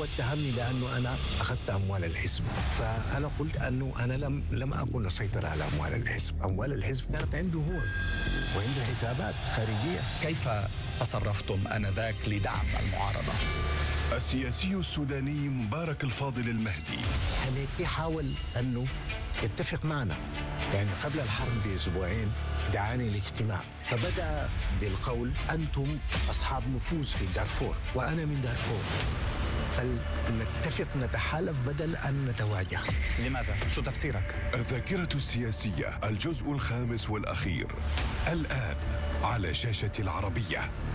هو اتهمني بأنه أنا أخذت أموال الحزب. فأنا قلت أنه أنا لم أكن أسيطر على أموال الحزب. أموال الحزب كانت عنده هو وعنده حسابات خارجية. كيف تصرفتم آنذاك لدعم المعارضة؟ السياسي السوداني مبارك الفاضل المهدي حميدتي حاول أنه يتفق معنا، يعني قبل الحرب بأسبوعين دعاني لاجتماع، فبدأ بالقول أنتم أصحاب نفوذ في دارفور وأنا من دارفور، فلنتفق نتحالف بدل أن نتواجه. لماذا؟ شو تفسيرك؟ الذاكرة السياسية الجزء الخامس والأخير الآن على شاشة العربية.